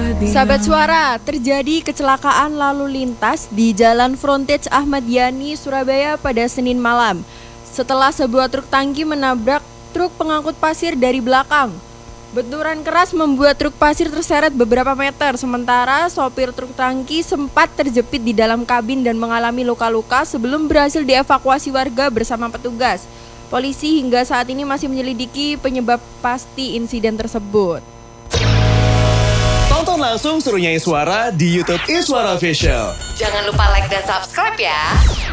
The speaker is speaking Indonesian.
Sahabat Suara, terjadi kecelakaan lalu lintas di Jalan Frontage Ahmad Yani, Surabaya pada Senin malam. Setelah sebuah truk tangki menabrak truk pengangkut pasir dari belakang. Benturan keras membuat truk pasir terseret beberapa meter, sementara sopir truk tangki sempat terjepit di dalam kabin dan mengalami luka-luka sebelum berhasil dievakuasi warga bersama petugas. Polisi hingga saat ini masih menyelidiki penyebab pasti insiden tersebut. Tonton langsung Suruh Nyanyi Suara di YouTube Iswara Official. Jangan lupa like dan subscribe ya.